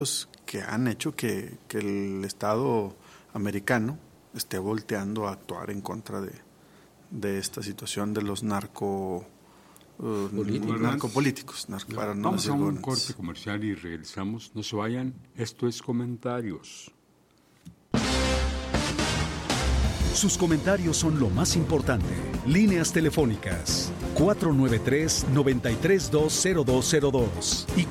que han hecho que el Estado americano esté volteando a actuar en contra de esta situación de los narcopolíticos. Para no Vamos a un corte comercial y regresamos. No se vayan. Esto es Comentarios. Sus comentarios son lo más importante. Líneas telefónicas 493-9320202 y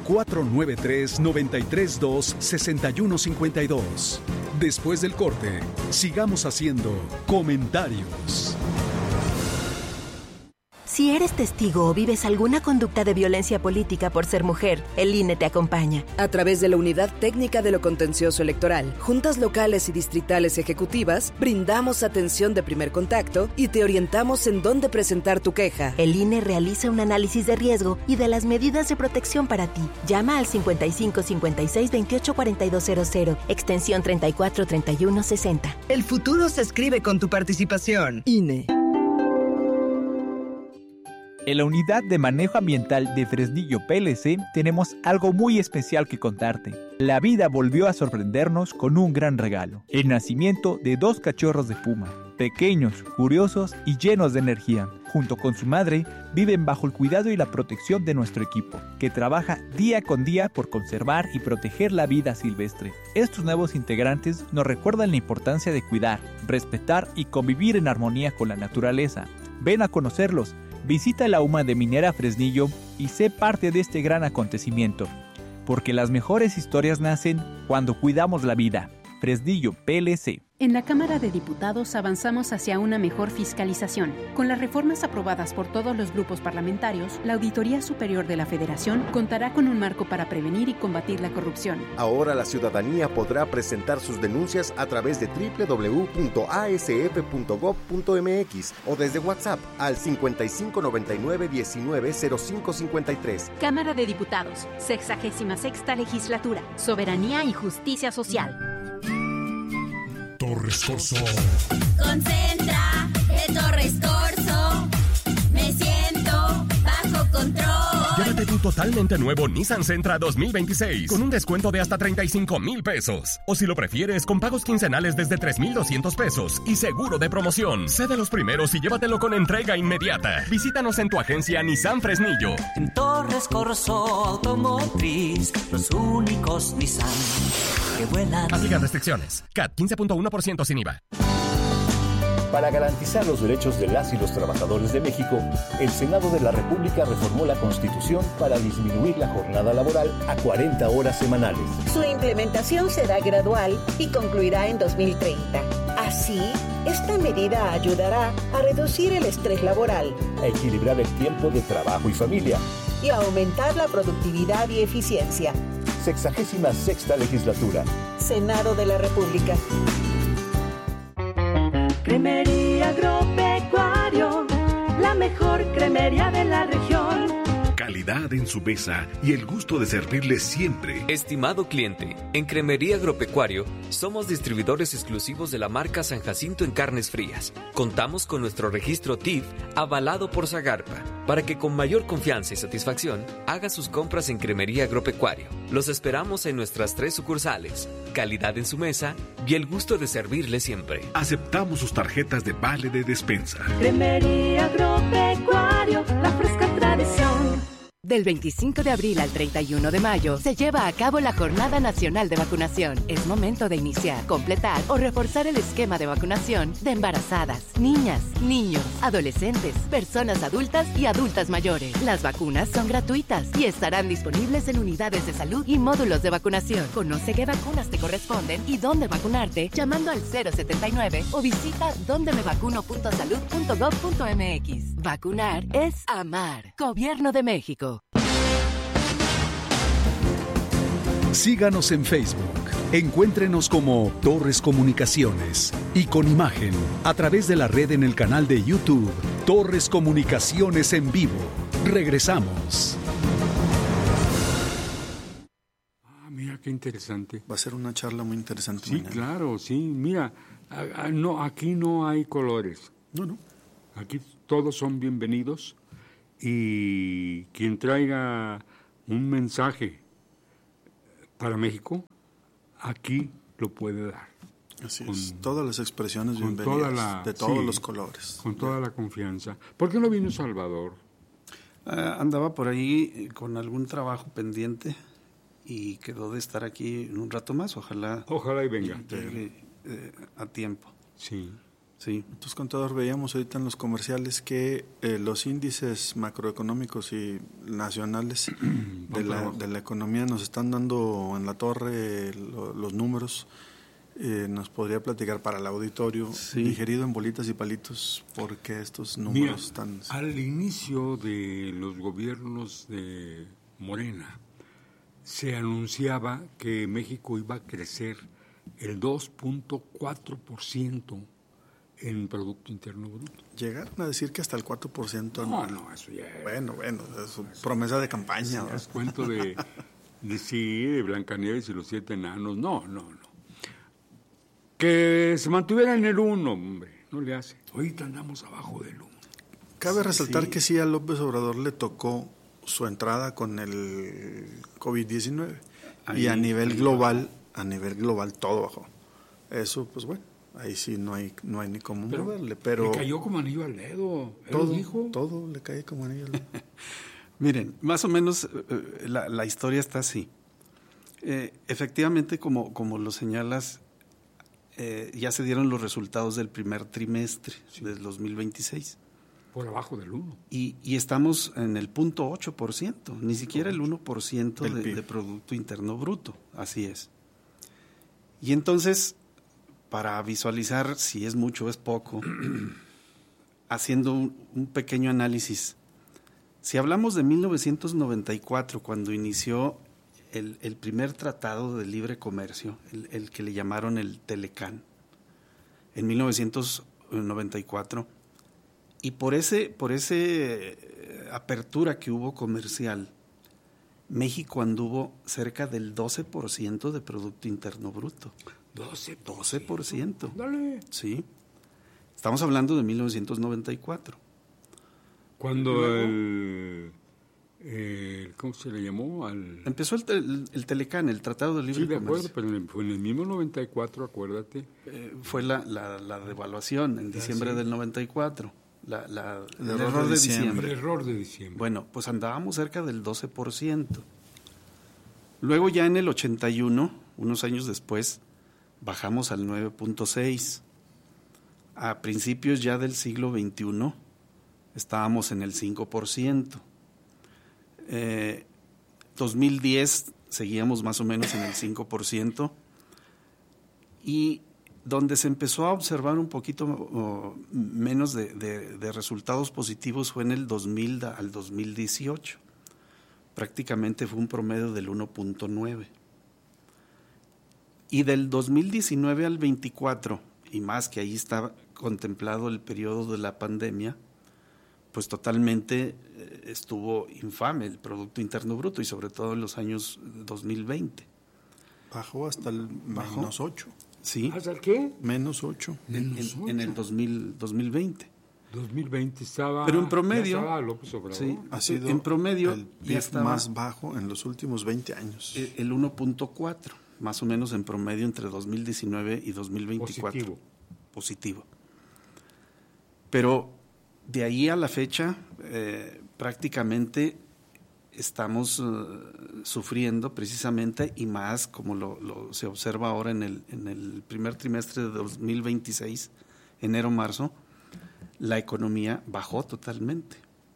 493-932-6152. Después del corte, sigamos haciendo Comentarios. Si eres testigo o vives alguna conducta de violencia política por ser mujer, el INE te acompaña. A través de la Unidad Técnica de lo Contencioso Electoral, juntas locales y distritales ejecutivas, brindamos atención de primer contacto y te orientamos en dónde presentar tu queja. El INE realiza un análisis de riesgo y de las medidas de protección para ti. Llama al 55 56 28 4200, extensión 34 31 60. El futuro se escribe con tu participación. INE. En la Unidad de Manejo Ambiental de Fresnillo PLC tenemos algo muy especial que contarte. La vida volvió a sorprendernos con un gran regalo: el nacimiento de 2 cachorros de puma, pequeños, curiosos y llenos de energía. Junto con su madre, viven bajo el cuidado y la protección de nuestro equipo, que trabaja día con día por conservar y proteger la vida silvestre. Estos nuevos integrantes nos recuerdan la importancia de cuidar, respetar y convivir en armonía con la naturaleza. Ven a conocerlos. Visita la UMA de Minera Fresnillo y sé parte de este gran acontecimiento, porque las mejores historias nacen cuando cuidamos la vida. Fresnillo PLC. En la Cámara de Diputados avanzamos hacia una mejor fiscalización. Con las reformas aprobadas por todos los grupos parlamentarios, la Auditoría Superior de la Federación contará con un marco para prevenir y combatir la corrupción. Ahora la ciudadanía podrá presentar sus denuncias a través de www.asf.gov.mx o desde WhatsApp al 5599-190553. Cámara de Diputados, 66ª Legislatura, Soberanía y Justicia Social. Torres Corso. Concentra, Torres Corso. Me siento bajo control. Llévate tu totalmente nuevo Nissan Sentra 2026 con un descuento de hasta 35,000 pesos. O si lo prefieres, con pagos quincenales desde 3,200 pesos y seguro de promoción. Sé de los primeros y llévatelo con entrega inmediata. Visítanos en tu agencia Nissan Fresnillo. En Torres Corso Automotriz, los únicos Nissan que vuelan. Aplica restricciones. CAT 15.1% sin IVA. Para garantizar los derechos de las y los trabajadores de México, el Senado de la República reformó la Constitución para disminuir la jornada laboral a 40 horas semanales. Su implementación será gradual y concluirá en 2030. Así, esta medida ayudará a reducir el estrés laboral, a equilibrar el tiempo de trabajo y familia y a aumentar la productividad y eficiencia. 66ª Legislatura. Senado de la República. Cremería Agropecuario, la mejor cremería de la región. Calidad en su mesa y el gusto de servirle siempre. Estimado cliente, en Cremería Agropecuario somos distribuidores exclusivos de la marca San Jacinto en carnes frías. Contamos con nuestro registro TIF avalado por Zagarpa para que con mayor confianza y satisfacción haga sus compras en Cremería Agropecuario. Los esperamos en nuestras 3 sucursales. Calidad en su mesa y el gusto de servirle siempre. Aceptamos sus tarjetas de vale de despensa. Cremería Agropecuario, la fresca tradición. Del 25 de abril al 31 de mayo se lleva a cabo la Jornada Nacional de Vacunación. Es momento de iniciar, completar o reforzar el esquema de vacunación de embarazadas, niñas, niños, adolescentes, personas adultas y adultas mayores. Las vacunas son gratuitas y estarán disponibles en unidades de salud y módulos de vacunación. Conoce qué vacunas te corresponden y dónde vacunarte llamando al 079 o visita dondemevacuno.salud.gov.mx. Vacunar es amar. Gobierno de México. Síganos en Facebook. Encuéntrenos como Torres Comunicaciones y con imagen a través de la red en el canal de YouTube Torres Comunicaciones en vivo. Regresamos. Mira qué interesante. Va a ser una charla muy interesante. Sí, mañana. Claro, sí. Mira, no, aquí no hay colores. No. Aquí todos son bienvenidos y quien traiga un mensaje para México, aquí lo puede dar. Así es, todas las expresiones bienvenidas, de todos los colores. Con toda la confianza. ¿Por qué no vino Salvador? Andaba por ahí con algún trabajo pendiente y quedó de estar aquí en un rato más. Ojalá y venga. Llegue a tiempo. Sí. Entonces, contador, veíamos ahorita en los comerciales que los índices macroeconómicos y nacionales de la economía nos están dando en la torre los números. Nos podría platicar para el auditorio, digerido en bolitas y palitos, por qué estos números están... Al inicio de los gobiernos de Morena, se anunciaba que México iba a crecer el 2.4% en Producto Interno Bruto. Llegaron a decir que hasta el 4% anual. No, eso ya es... Bueno, es promesa de campaña. Es cuento de Blancanieves y los 7 enanos. No. Que se mantuviera en el 1, hombre, no le hace. Ahorita andamos abajo del 1. Cabe resaltar que sí a López Obrador le tocó su entrada con el COVID-19 y a nivel global todo bajó. Eso, pues bueno, ahí sí no hay ni cómo moverle, pero le cayó como anillo al dedo. Todo le cae como anillo al dedo. Miren, más o menos la historia está así. Efectivamente, como lo señalas, ya se dieron los resultados del primer trimestre del 2026. Por abajo del 1. Y estamos en el 0.8%, ni siquiera el 1% de Producto Interno Bruto, así es. Y entonces, para visualizar si es mucho o es poco, haciendo un pequeño análisis, si hablamos de 1994, cuando inició el primer tratado de libre comercio, el que le llamaron el Telecán, en 1994, y por ese apertura que hubo comercial, México anduvo cerca del 12% de Producto Interno Bruto. 12%. Dale. Sí. Estamos hablando de 1994. Cuando ¿cómo se le llamó? Empezó el Telecán, el Tratado de Libre Comercio. Sí, de acuerdo, pero fue en el mismo 94, acuérdate. Fue la devaluación en diciembre del 94. El error de diciembre. El error de diciembre. Bueno, pues andábamos cerca del 12%. Luego ya en el 81, unos años después, bajamos al 9.6%. A principios ya del siglo XXI, estábamos en el 5%. 2010 seguíamos más o menos en el 5%. Y donde se empezó a observar un poquito menos de resultados positivos fue en el 2000 al 2018. Prácticamente fue un promedio del 1.9. Y del 2019 al 24, y más que ahí está contemplado el periodo de la pandemia, pues totalmente estuvo infame el Producto Interno Bruto, y sobre todo en los años 2020. Bajó hasta el -8. Sí. ¿Hasta el qué? -8. En el 2020. 2020 estaba... Pero en promedio... Ya estaba López Obrador. Sí, ha sido en promedio el PIB más bajo en los últimos 20 años. El 1.4, más o menos en promedio entre 2019 y 2024. Positivo. Pero de ahí a la fecha, prácticamente estamos sufriendo precisamente, y más como se observa ahora en el primer trimestre de 2026, enero-marzo, la economía bajó totalmente.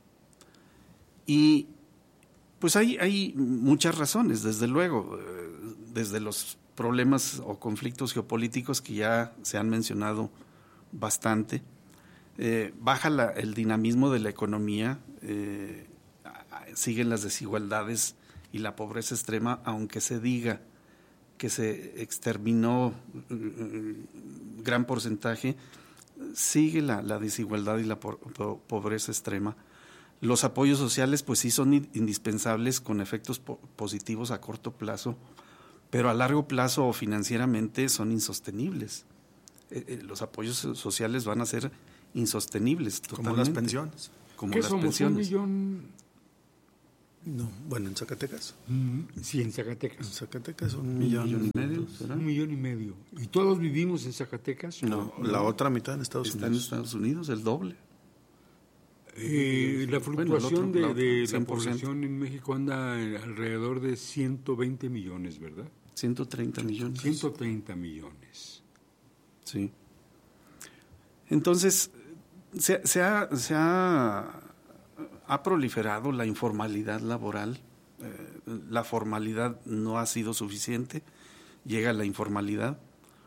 Y pues hay muchas razones, desde luego, desde los problemas o conflictos geopolíticos que ya se han mencionado bastante. Baja el dinamismo de la economía, siguen las desigualdades y la pobreza extrema, aunque se diga que se exterminó gran porcentaje, sigue la desigualdad y la pobreza extrema. Los apoyos sociales pues sí son indispensables, con efectos positivos a corto plazo, pero a largo plazo o financieramente son insostenibles. Los apoyos sociales van a ser insostenibles totalmente. Como las pensiones. ¿Qué somos, 1 No, bueno, en Zacatecas. Sí, en Zacatecas. En Zacatecas 1,5 millones. ¿Será? 1,5 millones. ¿Y todos vivimos en Zacatecas? No, la otra mitad en Estados Unidos. Está en Estados Unidos, el doble. La fluctuación de la población en México anda alrededor de 120 millones, ¿verdad? 130 millones. 130 millones. Sí. Entonces, se ha proliferado la informalidad laboral. La formalidad no ha sido suficiente. Llega la informalidad.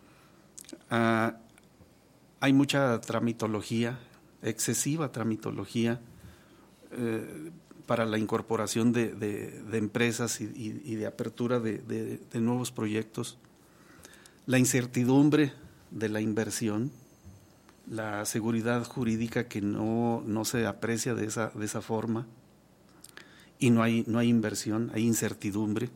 Hay mucha tramitología, excesiva tramitología para la incorporación de empresas y de apertura de nuevos proyectos. La incertidumbre de la inversión, la seguridad jurídica que no se aprecia de esa forma, y no hay inversión, hay incertidumbre.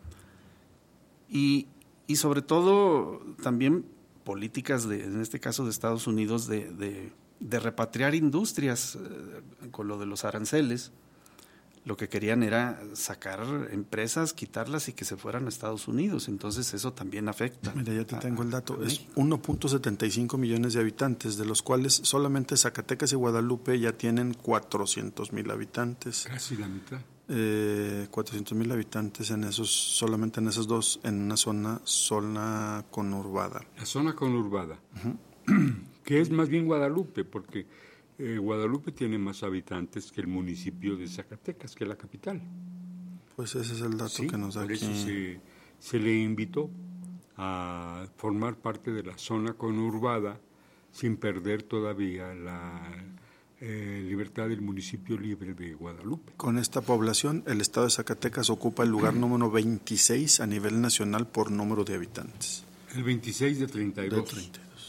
Y sobre todo también políticas en este caso de Estados Unidos de repatriar industrias con lo de los aranceles. Lo que querían era sacar empresas, quitarlas y que se fueran a Estados Unidos. Entonces eso también afecta. Mira, ya te tengo el dato. Es 1.75 millones de habitantes, de los cuales solamente Zacatecas y Guadalupe ya tienen 400,000 habitantes. Casi la mitad. 400,000 habitantes solamente en esos dos, en una zona conurbada. La zona conurbada. Que es más bien Guadalupe, porque Guadalupe tiene más habitantes que el municipio de Zacatecas, que es la capital. Pues ese es el dato que nos da por aquí. Eso se le invitó a formar parte de la zona conurbada sin perder todavía la libertad del municipio libre de Guadalupe. Con esta población, el estado de Zacatecas ocupa el lugar número 26 a nivel nacional por número de habitantes. El 26 de 32.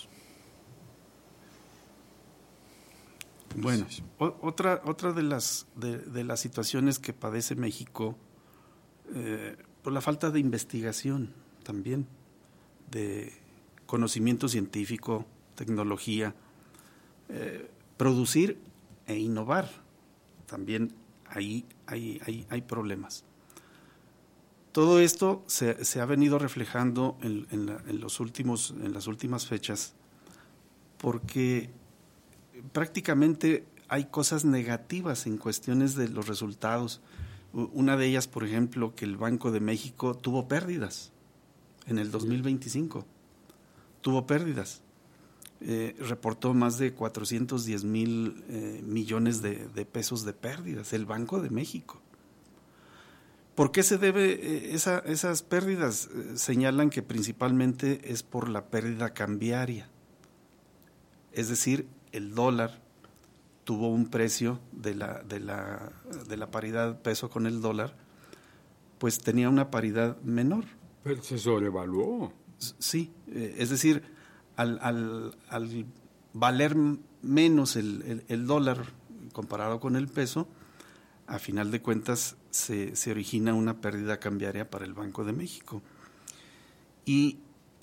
Bueno, otra de las situaciones que padece México, por la falta de investigación también, de conocimiento científico, tecnología, producir e innovar, también ahí hay problemas. Todo esto se ha venido reflejando en las últimas fechas, porque prácticamente hay cosas negativas en cuestiones de los resultados. Una de ellas, por ejemplo, que el Banco de México tuvo pérdidas en el 2025. Tuvo pérdidas. Reportó más de 410,000 millones de pesos de pérdidas, el Banco de México. ¿Por qué se debe esas pérdidas? Señalan que principalmente es por la pérdida cambiaria. Es decir, el dólar tuvo un precio de la paridad peso con el dólar, pues tenía una paridad menor. Pero se sobrevaluó. Sí, es decir, al valer menos el dólar comparado con el peso, a final de cuentas se origina una pérdida cambiaria para el Banco de México. Y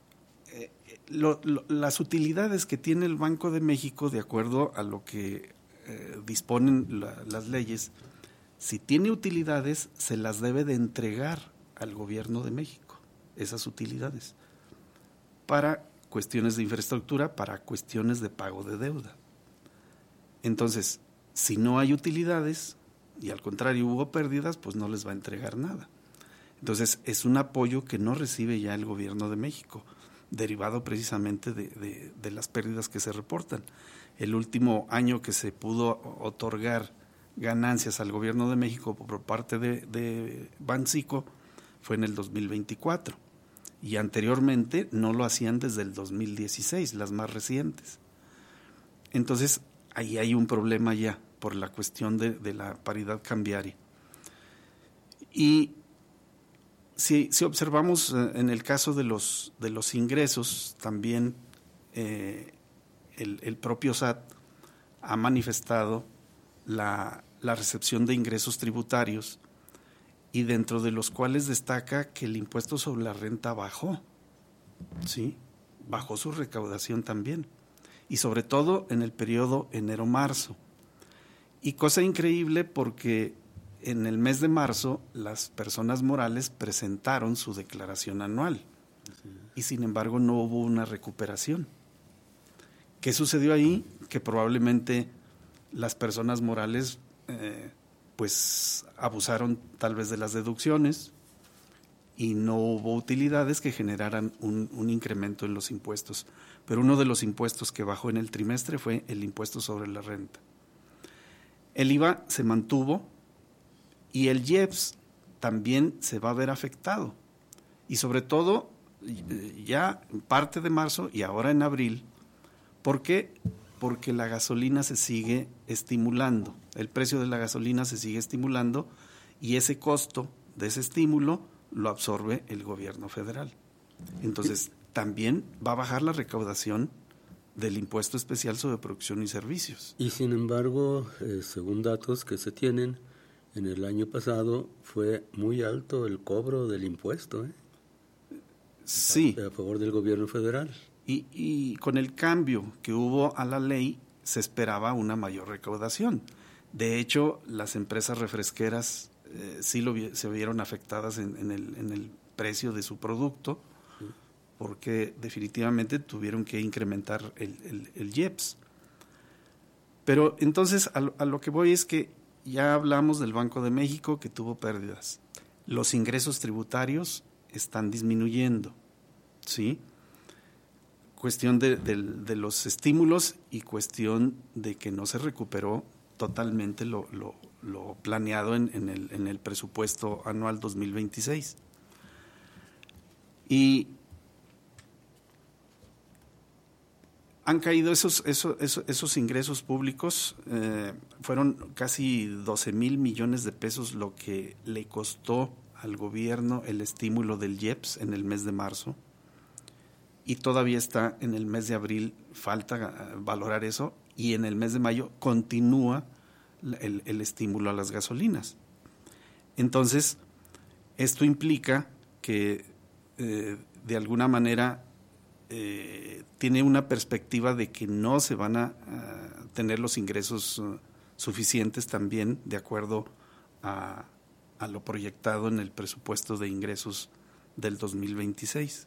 las utilidades que tiene el Banco de México, de acuerdo a lo que disponen las leyes, si tiene utilidades, se las debe de entregar al Gobierno de México, esas utilidades, para cuestiones de infraestructura, para cuestiones de pago de deuda. Entonces, si no hay utilidades y al contrario hubo pérdidas, pues no les va a entregar nada. Entonces, es un apoyo que no recibe ya el Gobierno de México, derivado precisamente de las pérdidas que se reportan. El último año que se pudo otorgar ganancias al Gobierno de México por parte de Banxico fue en el 2024, y anteriormente no lo hacían desde el 2016, las más recientes. Entonces, ahí hay un problema ya por la cuestión de la paridad cambiaria. Y si observamos en el caso de los ingresos, también el propio SAT ha manifestado la recepción de ingresos tributarios, y dentro de los cuales destaca que el impuesto sobre la renta bajó, ¿sí? Bajó su recaudación también, y sobre todo en el periodo enero-marzo. Y cosa increíble porque en el mes de marzo las personas morales presentaron su declaración anual y sin embargo no hubo una recuperación. ¿Qué sucedió ahí? Que probablemente las personas morales pues abusaron tal vez de las deducciones y no hubo utilidades que generaran un incremento en los impuestos. Pero uno de los impuestos que bajó en el trimestre fue el impuesto sobre la renta. El IVA se mantuvo y el IEPS también se va a ver afectado. Y sobre todo ya en parte de marzo y ahora en abril. ¿Por qué? Porque la gasolina se sigue estimulando. El precio de la gasolina se sigue estimulando y ese costo de ese estímulo lo absorbe el gobierno federal. Entonces, también va a bajar la recaudación del impuesto especial sobre producción y servicios. Y sin embargo, según datos que se tienen, en el año pasado fue muy alto el cobro del impuesto, Sí. A favor del gobierno federal. Y con el cambio que hubo a la ley, se esperaba una mayor recaudación. De hecho, las empresas refresqueras se vieron afectadas en el precio de su producto, porque definitivamente tuvieron que incrementar el IEPS. Pero entonces a lo que voy es que ya hablamos del Banco de México que tuvo pérdidas. Los ingresos tributarios están disminuyendo, ¿sí? Cuestión de los estímulos y cuestión de que no se recuperó totalmente lo planeado en el presupuesto anual 2026. Y han caído esos ingresos públicos, fueron casi 12,000 millones de pesos lo que le costó al gobierno el estímulo del IEPS en el mes de marzo. Y todavía está en el mes de abril, falta valorar eso, y en el mes de mayo continúa el estímulo a las gasolinas. Entonces, esto implica que de alguna manera tiene una perspectiva de que no se van a tener los ingresos suficientes también de acuerdo a lo proyectado en el presupuesto de ingresos del 2026.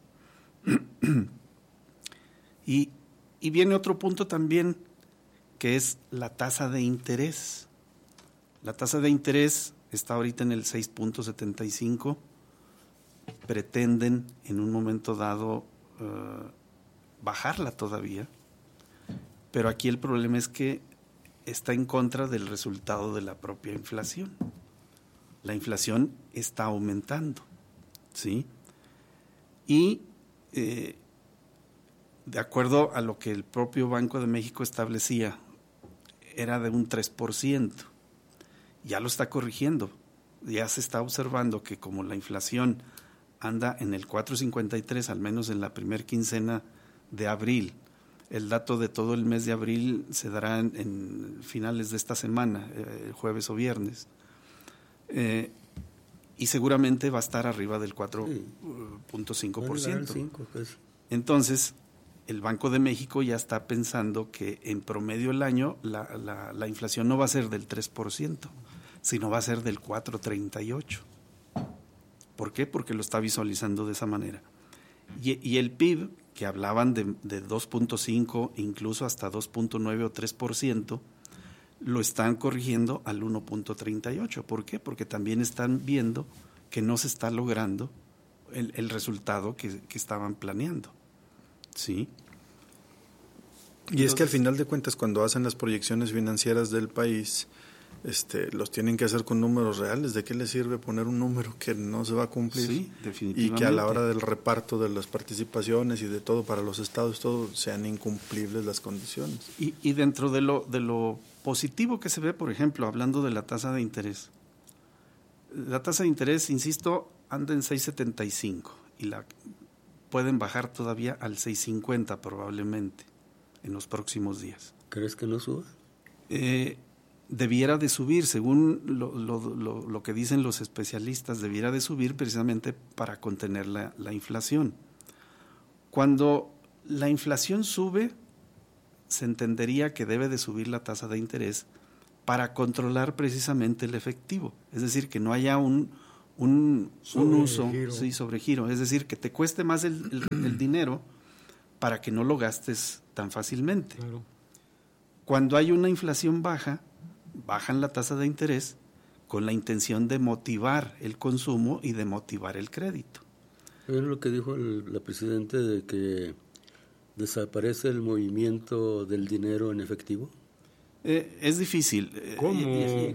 Y viene otro punto también, que es la tasa de interés. La tasa de interés está ahorita en el 6.75. Pretenden en un momento dado bajarla todavía, pero aquí el problema es que está en contra del resultado de la propia inflación. La inflación está aumentando, ¿sí? Y de acuerdo a lo que el propio Banco de México establecía, era de un 3%. Ya lo está corrigiendo. Ya se está observando que como la inflación anda en el 4.53, al menos en la primer quincena de abril, el dato de todo el mes de abril se dará en finales de esta semana, el jueves o viernes, y seguramente va a estar arriba del 4.5%. Entonces, el Banco de México ya está pensando que en promedio el año la inflación no va a ser del 3%, sino va a ser del 4.38%. ¿Por qué? Porque lo está visualizando de esa manera. Y el PIB, que hablaban de 2.5, incluso hasta 2.9 o 3%, lo están corrigiendo al 1.38. ¿Por qué? Porque también están viendo que no se está logrando el resultado que estaban planeando. ¿Sí? Y es que al final de cuentas, cuando hacen las proyecciones financieras del país, los tienen que hacer con números reales. ¿De qué les sirve poner un número que no se va a cumplir? Sí, definitivamente. Y que a la hora del reparto de las participaciones y de todo para los estados, todo sean incumplibles las condiciones. Y dentro de lo positivo que se ve, por ejemplo, hablando de la tasa de interés. La tasa de interés, insisto, anda en 6.75 y la pueden bajar todavía al 6.50 probablemente en los próximos días. ¿Crees que no suba? Debiera de subir, según lo que dicen los especialistas, debiera de subir precisamente para contener la inflación. Cuando la inflación sube, se entendería que debe de subir la tasa de interés para controlar precisamente el efectivo. Es decir, que no haya un uso sobregiro. Es decir, que te cueste más el dinero para que no lo gastes tan fácilmente. Claro. Cuando hay una inflación baja, bajan la tasa de interés con la intención de motivar el consumo y de motivar el crédito. Es lo que dijo la Presidenta, de que desaparece el movimiento del dinero en efectivo. Es difícil. ¿Cómo?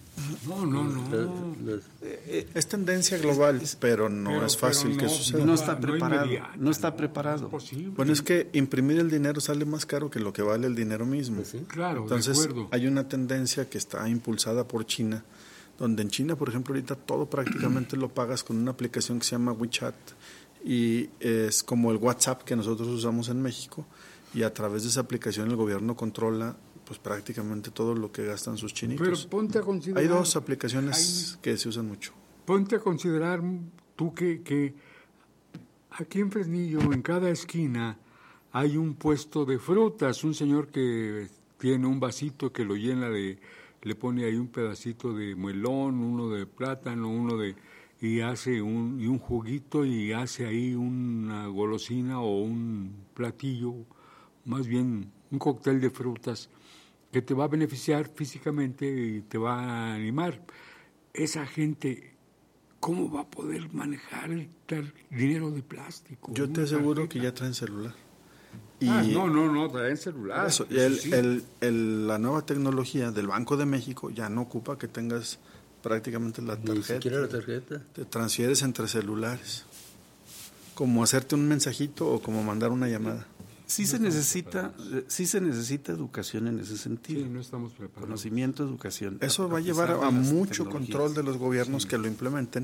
No. Es tendencia global, pero no es fácil que suceda. No está preparado. Bueno, es que imprimir el dinero sale más caro que lo que vale el dinero mismo. ¿Sí? Claro, entonces, de acuerdo. Hay una tendencia que está impulsada por China, donde en China, por ejemplo, ahorita todo prácticamente lo pagas con una aplicación que se llama WeChat, y es como el WhatsApp que nosotros usamos en México, y a través de esa aplicación el gobierno controla pues prácticamente todo lo que gastan sus chinitos. Pero ponte a considerar... Hay dos aplicaciones que se usan mucho. Ponte a considerar tú que aquí en Fresnillo, en cada esquina, hay un puesto de frutas, un señor que tiene un vasito que lo llena le pone ahí un pedacito de melón, uno de plátano, y hace un juguito y hace ahí una golosina o un platillo, más bien un cóctel de frutas, que te va a beneficiar físicamente y te va a animar. Esa gente, ¿cómo va a poder manejar el dinero de plástico? Yo te aseguro que ya traen celular. No, traen celular. Eso, la nueva tecnología del Banco de México ya no ocupa que tengas prácticamente la tarjeta. Ni siquiera la tarjeta. Te transfieres entre celulares. Como hacerte un mensajito o como mandar una llamada. Sí se necesita educación en ese sentido. Sí, no estamos preparados. Conocimiento, educación. Eso va a llevar a mucho control de los gobiernos que lo implementen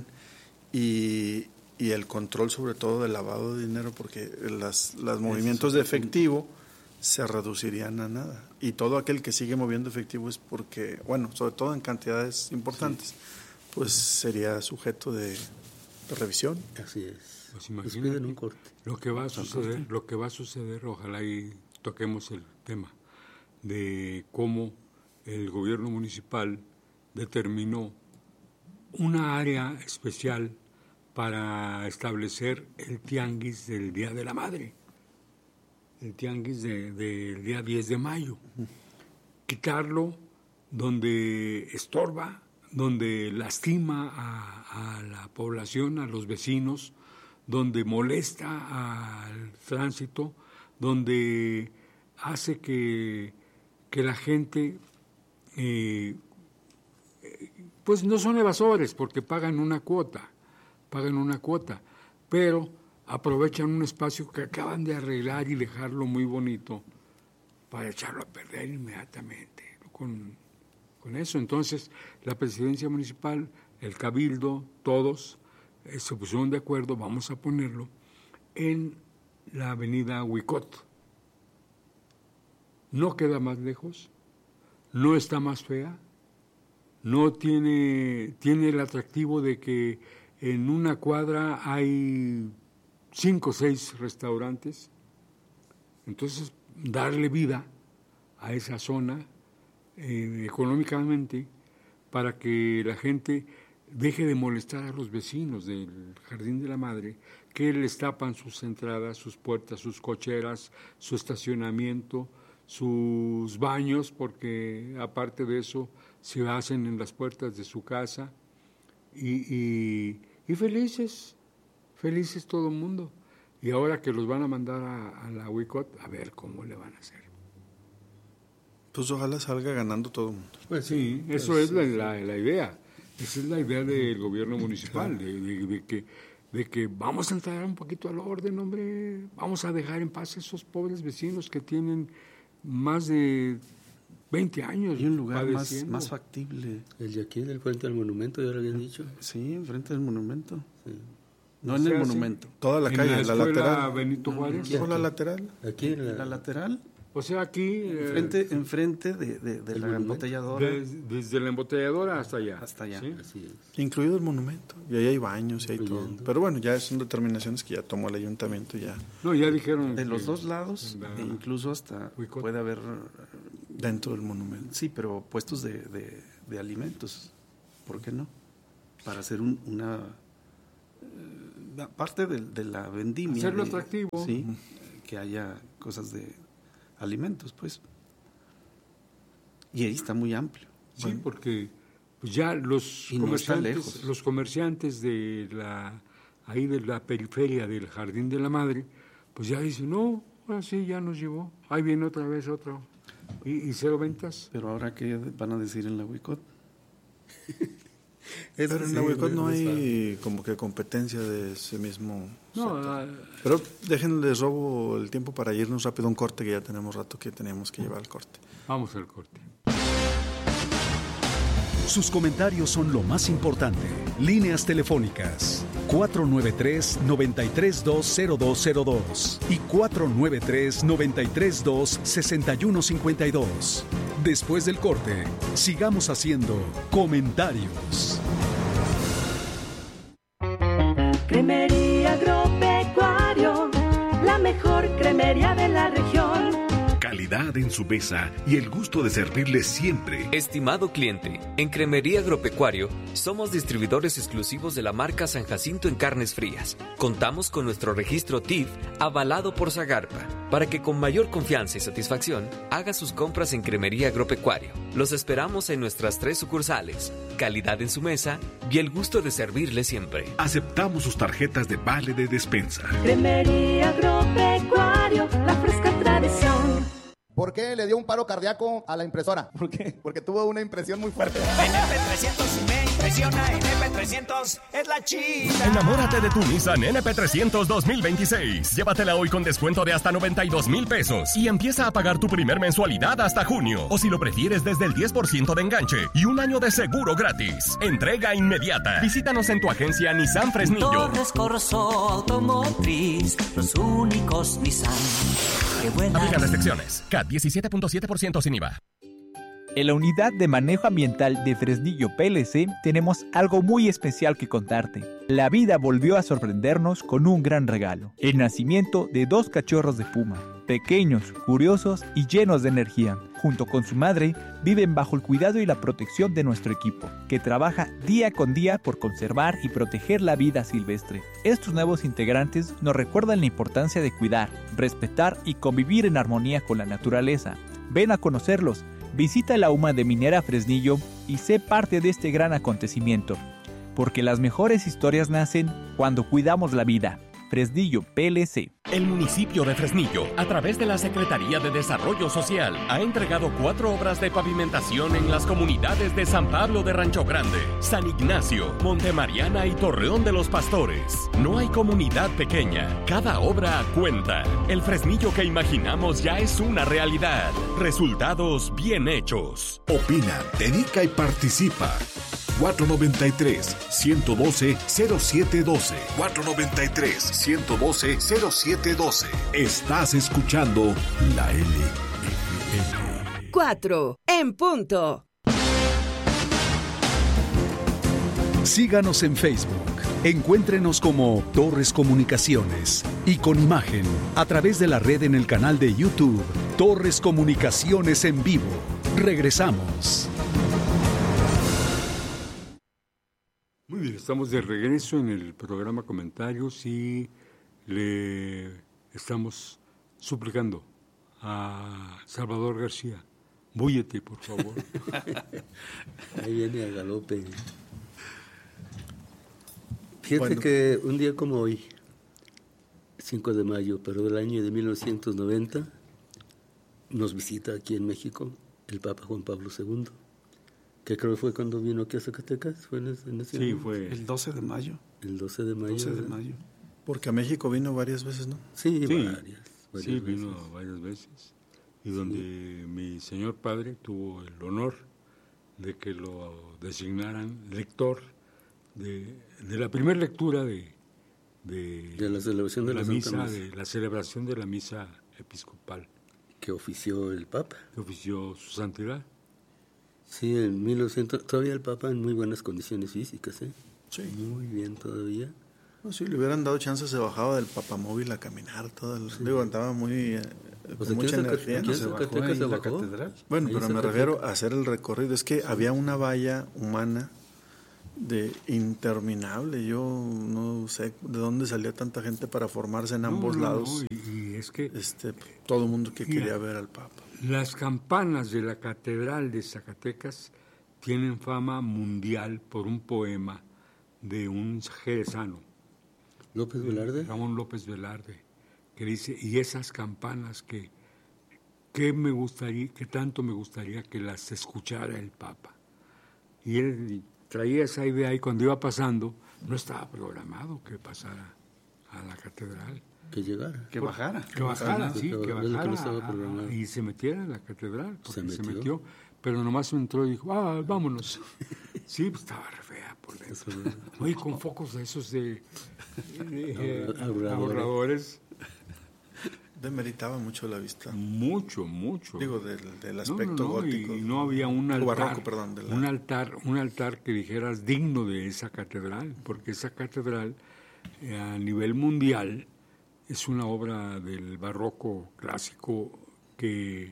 y el control sobre todo del lavado de dinero, porque los movimientos de efectivo se reducirían a nada. Y todo aquel que sigue moviendo efectivo es porque, bueno, sobre todo en cantidades importantes, pues sería sujeto de revisión. Así es. Pues imagínate un corte. Lo que va a suceder, ojalá y toquemos el tema de cómo el gobierno municipal determinó una área especial para establecer el tianguis del Día de la Madre, el tianguis del día 10 de mayo. Quitarlo donde estorba, donde lastima a la población, a los vecinos, donde molesta al tránsito, donde hace que la gente, pues no son evasores porque pagan una cuota, pero aprovechan un espacio que acaban de arreglar y dejarlo muy bonito para echarlo a perder inmediatamente con eso. Entonces, la presidencia municipal, el cabildo, todos se pusieron de acuerdo, vamos a ponerlo en la avenida Huicot. No queda más lejos, no está más fea, no tiene el atractivo de que en una cuadra hay 5 o 6 restaurantes. Entonces, darle vida a esa zona económicamente para que la gente deje de molestar a los vecinos del Jardín de la Madre, que les tapan sus entradas, sus puertas, sus cocheras, su estacionamiento, sus baños, porque aparte de eso se hacen en las puertas de su casa, y felices todo el mundo. Y ahora que los van a mandar a la Huicot, a ver cómo le van a hacer. Pues ojalá salga ganando todo el mundo. Pues sí, eso es la idea. Esa es la idea del gobierno municipal, de que vamos a entrar un poquito al orden, hombre, vamos a dejar en paz a esos pobres vecinos que tienen más de 20 años. Y un lugar más factible. El de aquí, del frente al monumento, ya lo habían dicho. Sí, enfrente del monumento. Sí. No en el monumento. Toda la calle, la lateral. Benito Juárez. ¿Solo la lateral? Aquí en la lateral. O sea, aquí... Enfrente de la embotelladora. Desde la embotelladora hasta allá. Hasta allá. ¿Sí? Así es. Incluido el monumento. Y ahí hay baños y hay todo. Pero bueno, ya son determinaciones que ya tomó el ayuntamiento. Ya dijeron... De los dos lados, e incluso hasta puede haber Dentro del monumento. Sí, pero puestos de alimentos, ¿por qué no? Para hacer una parte de la vendimia. Hacerlo atractivo. Sí, que haya cosas de alimentos, pues. Y ahí está muy amplio. Sí, bueno, porque pues ya los comerciantes de la periferia del Jardín de la Madre, pues ya dicen, no, ahora sí, ya nos llevó, ahí viene otra vez otro, y cero ventas. Pero ahora, ¿qué van a decir en la Huicot? Pero en la Huicot no hay como que competencia de ese mismo sector. Pero déjenles robo el tiempo para irnos rápido a un corte, que ya tenemos rato que teníamos que llevar al corte. Vamos al corte. Sus comentarios son lo más importante. Líneas telefónicas 493-9320202 y 493-932-6152. Después del corte, sigamos haciendo comentarios. Cremería Agropecuario, la mejor cremería de la región. Calidad en su mesa y el gusto de servirle siempre. Estimado cliente, en Cremería Agropecuario somos distribuidores exclusivos de la marca San Jacinto en carnes frías. Contamos con nuestro registro TIF avalado por Zagarpa, para que con mayor confianza y satisfacción haga sus compras en Cremería Agropecuario. Los esperamos en nuestras 3 sucursales. Calidad en su mesa y el gusto de servirle siempre. Aceptamos sus tarjetas de vale de despensa. Cremería Agropecuario, la fresca tradición. ¿Por qué le dio un paro cardíaco a la impresora? ¿Por qué? Porque tuvo una impresión muy fuerte. NP300 me impresiona, NP300 es la chida. Enamórate de tu Nissan NP300 2026. Llévatela hoy con descuento de hasta 92,000 pesos y empieza a pagar tu primer mensualidad hasta junio. O si lo prefieres, desde el 10% de enganche y un año de seguro gratis. Entrega inmediata. Visítanos en tu agencia Nissan Fresnillo. Torres Corso Automotriz, los únicos Nissan que vuelan. Aplican restricciones. CAT 17.7% sin IVA. En la unidad de manejo ambiental de Fresnillo PLC tenemos algo muy especial que contarte. La vida volvió a sorprendernos con un gran regalo: el nacimiento de 2 cachorros de puma, pequeños, curiosos y llenos de energía. Junto con su madre, viven bajo el cuidado y la protección de nuestro equipo, que trabaja día con día por conservar y proteger la vida silvestre. Estos nuevos integrantes nos recuerdan la importancia de cuidar, respetar y convivir en armonía con la naturaleza. Ven a conocerlos. Visita la UMA de Minera Fresnillo y sé parte de este gran acontecimiento, porque las mejores historias nacen cuando cuidamos la vida. Fresnillo PLC. El municipio de Fresnillo, a través de la Secretaría de Desarrollo Social, ha entregado 4 obras de pavimentación en las comunidades de San Pablo de Rancho Grande, San Ignacio, Montemariana y Torreón de los Pastores. No hay comunidad pequeña, cada obra cuenta. El Fresnillo que imaginamos ya es una realidad. Resultados bien hechos. Opina, dedica y participa. 493-112-0712. 493-112-0712. Estás escuchando la LFM. 4 en punto. Síganos en Facebook. Encuéntrenos como Torres Comunicaciones y con imagen a través de la red en el canal de YouTube Torres Comunicaciones en Vivo. Regresamos. Muy bien, estamos de regreso en el programa Comentarios y le estamos suplicando a Salvador García, búyete, por favor. Ahí viene a galope. Fíjate que un día como hoy, 5 de mayo, pero del año de 1990, nos visita aquí en México el Papa Juan Pablo II. Que creo que fue cuando vino aquí a Zacatecas. ¿Fue en ese sí, fue el 12 de mayo. El 12 de mayo. 12 de mayo. Porque a México vino varias veces, ¿no? Sí, varias sí, vino varias veces. Y donde mi señor padre tuvo el honor de que lo designaran lector de la primera lectura de la celebración de la misa, de la celebración de la misa episcopal. Que ofició el Papa. Que ofició su santidad. Sí, en 1900, todavía el Papa en muy buenas condiciones físicas, ¿eh? Sí. Muy bien todavía. No, si le hubieran dado chance se bajaba del papamóvil a caminar todo. Sí. Digo, estaba muy Pues mucha energía. Aquí en Zacatecas se bajó. Bueno, pero me refiero a hacer el recorrido. Es que había una valla humana de interminable. Yo no sé de dónde salía tanta gente para formarse en ambos lados. Y es que todo el mundo que quería ver al Papa. Las campanas de la Catedral de Zacatecas tienen fama mundial por un poema de un jerezano, López Velarde, Ramón López Velarde, que dice: y esas campanas que tanto me gustaría que las escuchara el Papa. Y él traía esa idea, y cuando iba pasando no estaba programado que pasara a la catedral. Que llegara. Que bajara. Que bajara. Y se metiera en la catedral, porque se metió, pero nomás entró y dijo: vámonos. Sí, pues estaba re fea por dentro. Oye, con focos de esos de ahorradores. Demeritaba mucho la vista. Mucho. Digo, del aspecto gótico. Y no había un altar, barroco, perdón, un altar que dijeras digno de esa catedral, porque esa catedral a nivel mundial es una obra del barroco clásico que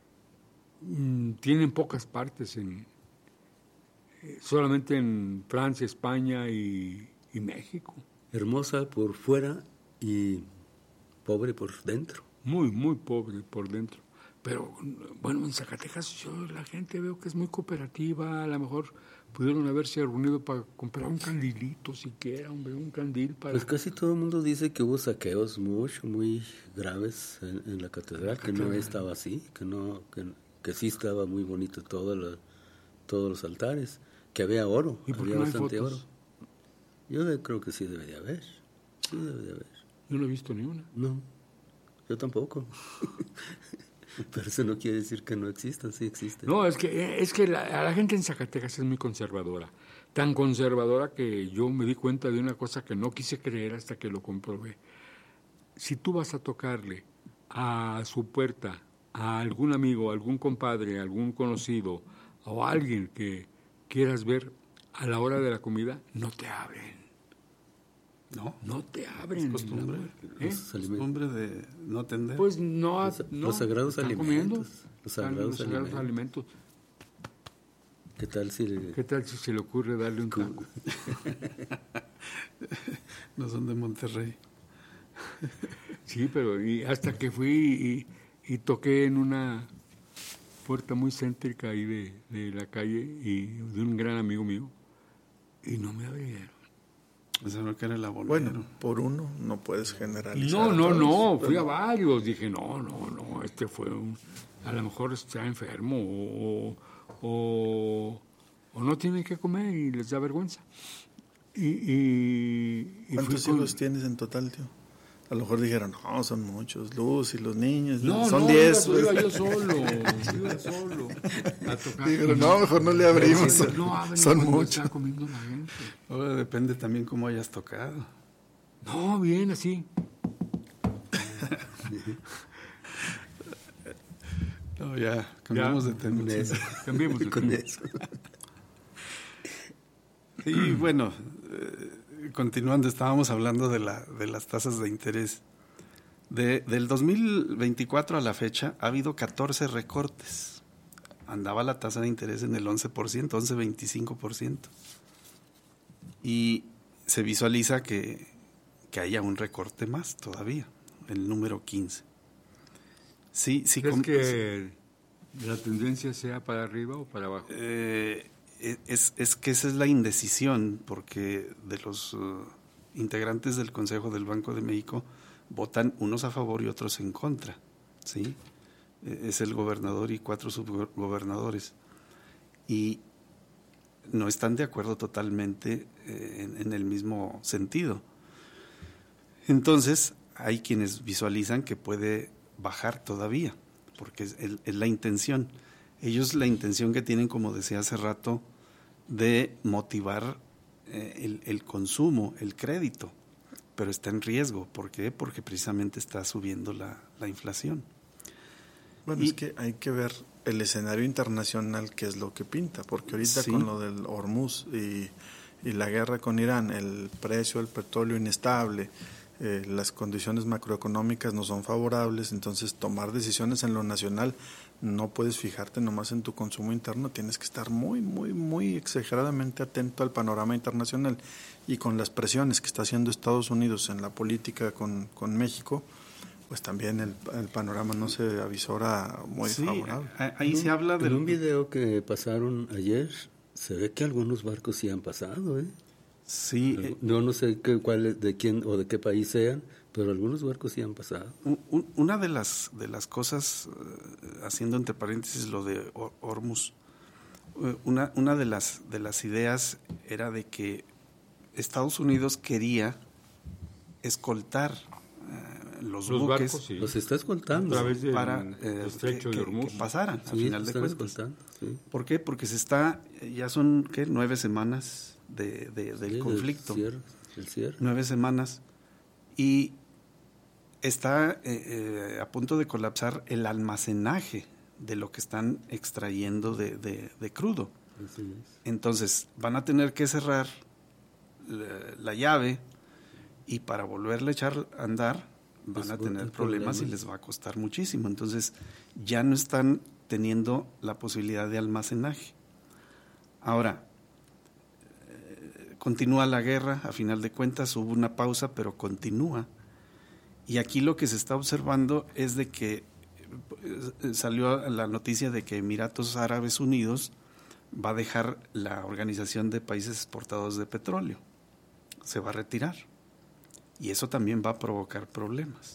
tiene pocas partes, solamente en Francia, España y México. Hermosa por fuera y pobre por dentro. Muy, muy pobre por dentro. Pero, bueno, en Zacatecas la gente veo que es muy cooperativa. A lo mejor pudieron haberse reunido para comprar un candilito siquiera, un candil para... Pues casi todo el mundo dice que hubo saqueos muy graves en la catedral, que no estaba así, que sí estaba muy bonito todos los altares, que había oro, ¿Y por había qué no hay bastante fotos? oro. Yo creo que sí debe de haber. Yo no he visto ni una. No, yo tampoco. Pero eso no quiere decir que no existan, sí existen. No, es que a la gente en Zacatecas es muy conservadora. Tan conservadora que yo me di cuenta de una cosa que no quise creer hasta que lo comprobé. Si tú vas a tocarle a su puerta a algún amigo, algún compadre, algún conocido o alguien que quieras ver a la hora de la comida, no te abren. No te abren. Es costumbre. Es costumbre de no atender. Pues no. Los sagrados alimentos. Los sagrados alimentos. ¿Qué tal si se le ocurre darle un taco? No son de Monterrey. Sí, pero hasta que fui y toqué en una puerta muy céntrica ahí de la calle y de un gran amigo mío, y no me abrieron. Eso que era el abonero. Bueno, por uno no puedes generalizar. No, fui a varios. Dije, no, este fue a lo mejor está enfermo o no tiene que comer y les da vergüenza. ¿Cuántos hijos tienes en total, tío? A lo mejor dijeron, no, son muchos, Luz y los niños, son 10. Iba yo solo. A tocar. Dijeron, no, mejor no le abrimos, son muchos. Está comiendo la gente. Ahora depende también cómo hayas tocado. No, bien, así. No, ya, cambiamos de tema. Cambiemos de tema. Y bueno, continuando, estábamos hablando de las tasas de interés. Del 2024 a la fecha ha habido 14 recortes. Andaba la tasa de interés en el 11%, 11-25%. Y se visualiza que haya un recorte más todavía, el número 15. Sí, ¿Crees que la tendencia sea para arriba o para abajo? Es que esa es la indecisión, porque de los integrantes del Consejo del Banco de México votan unos a favor y otros en contra, ¿sí? Es el gobernador y 4 subgobernadores. Y no están de acuerdo totalmente en el mismo sentido. Entonces, hay quienes visualizan que puede bajar todavía, porque es la intención. Ellos la intención que tienen, como decía hace rato, de motivar el consumo, el crédito, pero está en riesgo. ¿Por qué? Porque precisamente está subiendo la inflación. Bueno, es que hay que ver el escenario internacional, que es lo que pinta, porque ahorita con lo del Hormuz y la guerra con Irán, el precio del petróleo inestable, las condiciones macroeconómicas no son favorables, entonces tomar decisiones en lo nacional, no puedes fijarte nomás en tu consumo interno, tienes que estar muy, muy, muy exageradamente atento al panorama internacional, y con las presiones que está haciendo Estados Unidos en la política con México, pues también el panorama no se avisora muy favorable. Ahí se habla de... En un video que pasaron ayer, se ve que algunos barcos sí han pasado, ¿eh? Sí. No sé de quién o de qué país sean, pero algunos barcos sí han pasado. Una de las cosas, haciendo entre paréntesis lo de Hormuz, una de las ideas era de que Estados Unidos quería escoltar los buques, barcos, sí. Los está escoltando a través del para estrecho de Hormuz. que pasaran, Sí, al final de cuentas. Sí. ¿Por qué? Porque ya son 9 semanas del conflicto. El cierre. 9 semanas. Y está a punto de colapsar el almacenaje de lo que están extrayendo de crudo. Así es. Entonces van a tener que cerrar la llave, y para volverle a echar a andar van a tener problemas y les va a costar muchísimo. Entonces ya no están teniendo la posibilidad de almacenaje. Ahora, continúa la guerra, a final de cuentas hubo una pausa, pero continúa. Y aquí lo que se está observando es de que salió la noticia de que Emiratos Árabes Unidos va a dejar la Organización de Países Exportadores de Petróleo. Se va a retirar. Y eso también va a provocar problemas.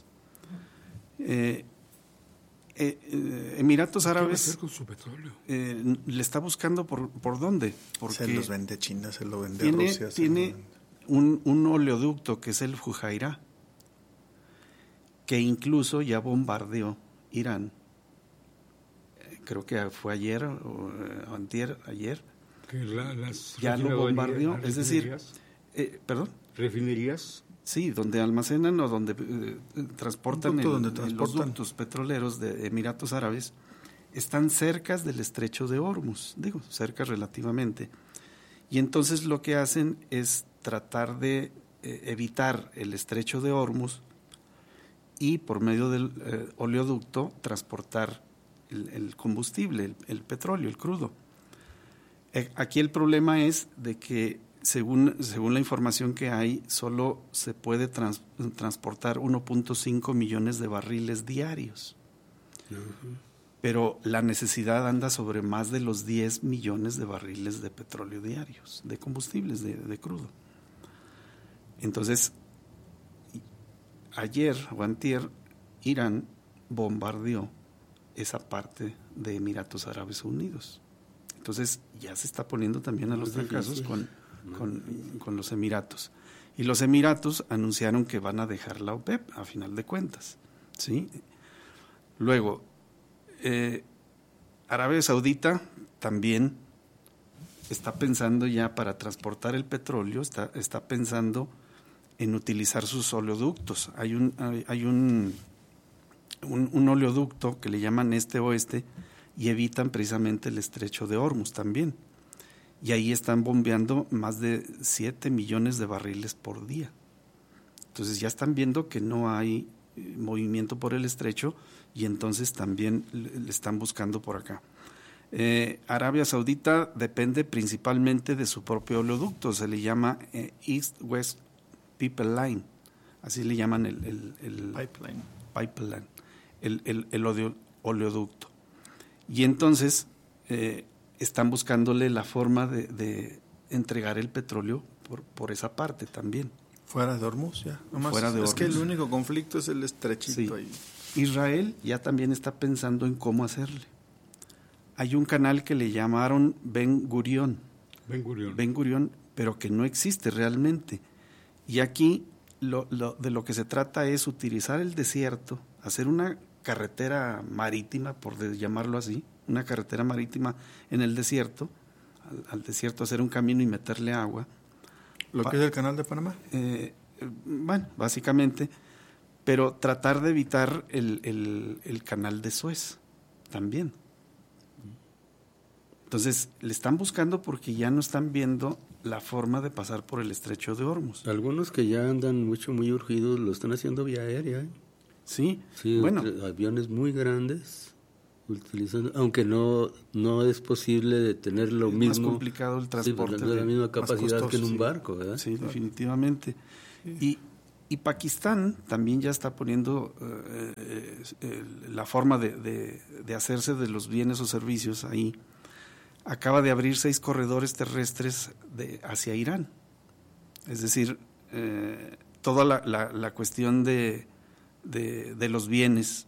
Emiratos Árabes... ¿Qué va a hacer con su petróleo? Le está buscando por dónde. Porque se los vende China, se lo vende Rusia. Tiene un oleoducto que es el Fujairah, que incluso ya bombardeó Irán. Creo que fue ayer o antier, ayer. Que las ya lo bombardeó. Es decir, ¿perdón? ¿Refinerías? Sí, donde almacenan o donde transportan, los ductos petroleros de Emiratos Árabes, están cerca del estrecho de Hormuz, cerca relativamente. Y entonces lo que hacen es tratar de evitar el estrecho de Hormuz y por medio del oleoducto transportar el combustible, el petróleo, el crudo. Aquí el problema es de que según la información que hay, solo se puede transportar 1.5 millones de barriles diarios. Uh-huh. Pero la necesidad anda sobre más de los 10 millones de barriles de petróleo diarios, de combustibles, de crudo. Entonces, ayer o antier, Irán bombardeó esa parte de Emiratos Árabes Unidos. Entonces, ya se está poniendo también a los trancazos con los Emiratos. Y los Emiratos anunciaron que van a dejar la OPEP, a final de cuentas, ¿sí? Luego, Arabia Saudita también está pensando ya para transportar el petróleo, está pensando en utilizar sus oleoductos. Hay un oleoducto que le llaman este-oeste y evitan precisamente el estrecho de Hormuz también. Y ahí están bombeando más de 7 millones de barriles por día. Entonces ya están viendo que no hay movimiento por el estrecho y entonces también le están buscando por acá. Arabia Saudita depende principalmente de su propio oleoducto, se le llama East-West Pipeline, así le llaman el pipeline, el oleoducto. Y entonces están buscándole la forma de entregar el petróleo por esa parte también. Fuera de Hormuz, ya. Fuera de Hormuz. Que el único conflicto es el estrechito. Sí. Israel ya también está pensando en cómo hacerle. Hay un canal que le llamaron Ben Gurion, pero que no existe realmente. Y aquí de lo que se trata es utilizar el desierto, hacer una carretera marítima, por llamarlo así, una carretera marítima en el desierto, al desierto hacer un camino y meterle agua. ¿Lo que es el canal de Panamá? Bueno, básicamente, pero tratar de evitar el canal de Suez también. Entonces, le están buscando porque ya no están viendo la forma de pasar por el estrecho de Hormuz. Algunos que ya andan muy urgidos lo están haciendo vía aérea. Sí, bueno, aviones muy grandes, utilizando, aunque no es posible tener lo mismo. Es más complicado el transporte. Sí, la misma capacidad que en un barco, ¿verdad? Sí, definitivamente. Sí. Y Pakistán también ya está poniendo la forma de hacerse de los bienes o servicios ahí. Acaba de abrir 6 corredores terrestres hacia Irán. Es decir, toda la cuestión de los bienes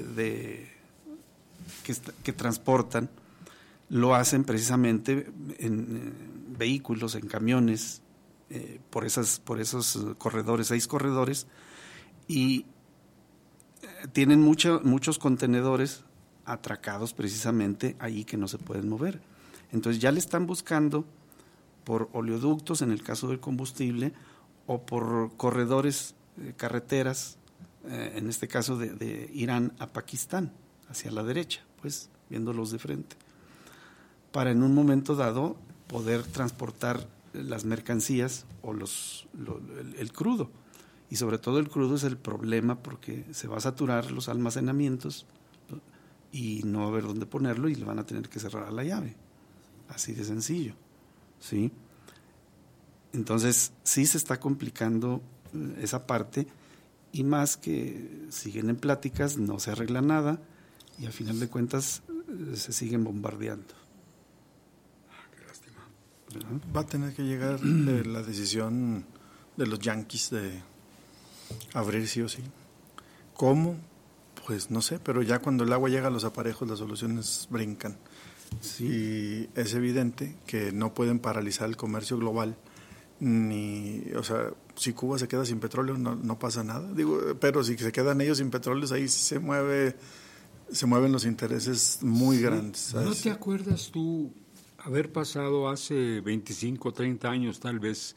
que transportan lo hacen precisamente en vehículos, en camiones, por esos corredores, 6 corredores, y tienen muchos contenedores atracados precisamente ahí que no se pueden mover. Entonces ya le están buscando por oleoductos, en el caso del combustible, o por corredores, carreteras, en este caso de Irán a Pakistán, hacia la derecha, pues viéndolos de frente, para en un momento dado poder transportar las mercancías o el crudo. Y sobre todo el crudo es el problema porque se va a saturar los almacenamientos y no va a haber dónde ponerlo y le van a tener que cerrar a la llave. Así de sencillo, ¿sí? Entonces sí se está complicando esa parte, y más que siguen en pláticas, no se arregla nada y al final de cuentas se siguen bombardeando. Qué lástima. Va a tener que llegar la decisión de los yanquis de abrir sí o sí. ¿Cómo? Pues no sé, pero ya cuando el agua llega a los aparejos las soluciones brincan. Sí. Y es evidente que no pueden paralizar el comercio global, o sea, si Cuba se queda sin petróleo no pasa nada, pero si se quedan ellos sin petróleo, ahí se mueven los intereses muy grandes, ¿sabes? ¿No te acuerdas tú haber pasado hace 25, 30 años tal vez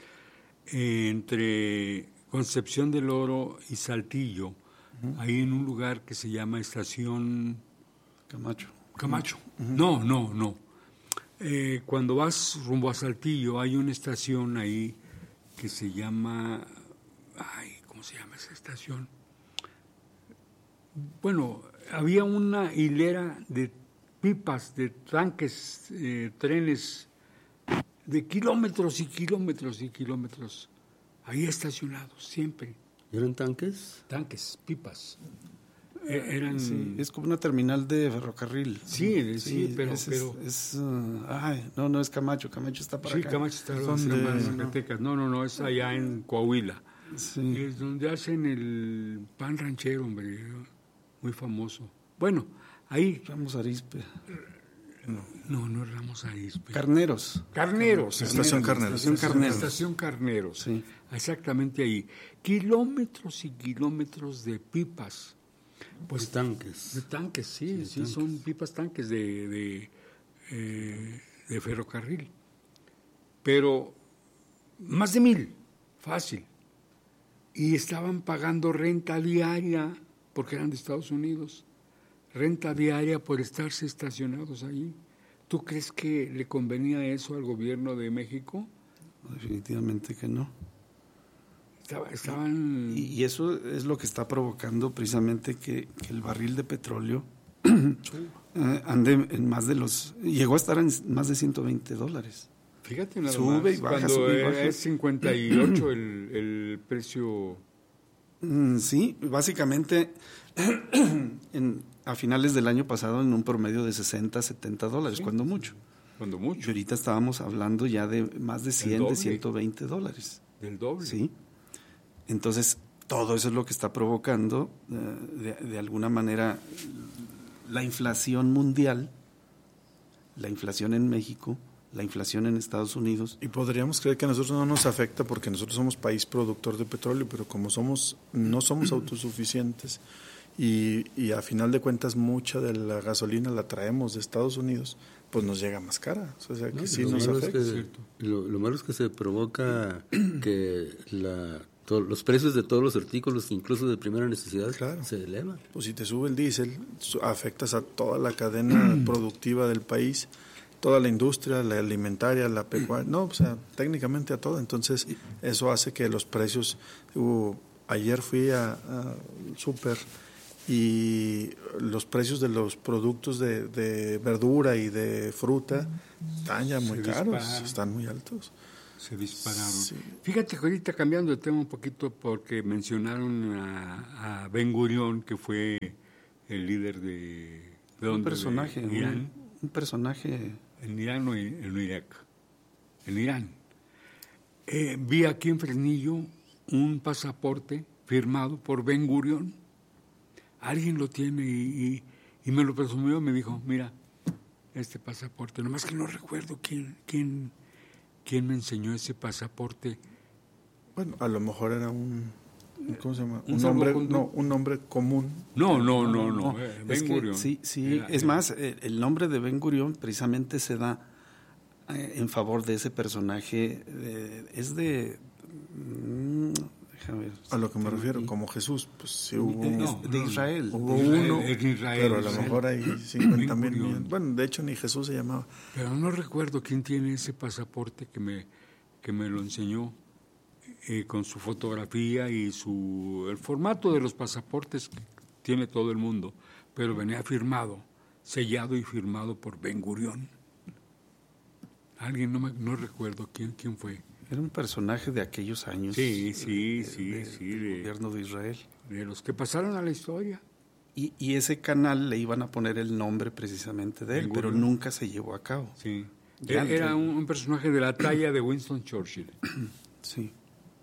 entre Concepción del Oro y Saltillo, ahí en un lugar que se llama Estación Camacho? No. Cuando vas rumbo a Saltillo hay una estación ahí que se llama... ¿cómo se llama esa estación? Bueno, había una hilera de pipas, de tanques, trenes de kilómetros y kilómetros y kilómetros ahí estacionados siempre. ¿Eran tanques? Tanques, pipas. Eran... Sí, es como una terminal de ferrocarril. Sí, pero... no es Camacho está para acá. Sí, Camacho está en Zacatecas. No, es allá en Coahuila. Sí. Es donde hacen el pan ranchero, hombre, muy famoso. Bueno, ahí... Ramos Arizpe. No es Ramos Arizpe. Carneros. Estación Carneros. Estación Carneros. Sí. Exactamente ahí. Kilómetros y kilómetros de pipas. Pues tanques. De tanques, sí, son pipas tanques de ferrocarril. Pero más de 1,000, fácil. Y estaban pagando renta diaria, porque eran de Estados Unidos, renta diaria por estarse estacionados ahí. ¿Tú crees que le convenía eso al gobierno de México? Definitivamente que no. Estaban... Y eso es lo que está provocando precisamente que el barril de petróleo ande en más de llegó a estar en más de $120. Fíjate nada sube más, y baja, cuando sube y baja. Es 58 el precio. Sí, básicamente a finales del año pasado en un promedio de $60, $70, sí, cuando mucho. Y ahorita estábamos hablando ya de más de 100, de $120. Del doble. Sí. Entonces, todo eso es lo que está provocando, de alguna manera, la inflación mundial, la inflación en México, la inflación en Estados Unidos. Y podríamos creer que a nosotros no nos afecta porque nosotros somos país productor de petróleo, pero como no somos autosuficientes y a final de cuentas mucha de la gasolina la traemos de Estados Unidos, pues nos llega más cara. O sea, que sí nos afecta. Lo malo es que se provoca que los precios de todos los artículos, incluso de primera necesidad, se elevan. Pues si te sube el diésel, afectas a toda la cadena productiva del país toda la industria, la alimentaria, la pecuaria, no, o sea, técnicamente a todo. Entonces, eso hace que los precios, ayer fui a súper y los precios de los productos de verdura y de fruta están ya muy caros, están muy altos. Se dispararon. Sí. Fíjate que ahorita cambiando de tema un poquito porque mencionaron a Ben Gurión, que fue el líder de un personaje, de Irán. Un personaje en Irán o en Irak. En Irán. Vi aquí en Fresnillo un pasaporte firmado por Ben Gurión. Alguien lo tiene y me lo presumió, me dijo, mira, este pasaporte, nomás que no recuerdo quién me enseñó ese pasaporte. Bueno, a lo mejor era ¿cómo se llama? Un nombre común. No. Ben Gurión. Sí, es más, el nombre de Ben Gurión precisamente se da en favor de ese personaje, déjame ver. A lo que me refiero, como Jesús, pues sí hubo de Israel. Hubo uno, pero a lo mejor hay 50,000 millones. Bueno, de hecho ni Jesús se llamaba. Pero no recuerdo quién tiene ese pasaporte que me lo enseñó, con su fotografía y el formato de los pasaportes que tiene todo el mundo, pero venía sellado y firmado por Ben Gurión. Alguien, no recuerdo quién fue. Era un personaje de aquellos años. Sí. Del gobierno de Israel. De los que pasaron a la historia. Y ese canal le iban a poner el nombre precisamente de él, pero nunca se llevó a cabo. Sí. Era un personaje de la talla de Winston Churchill. Sí.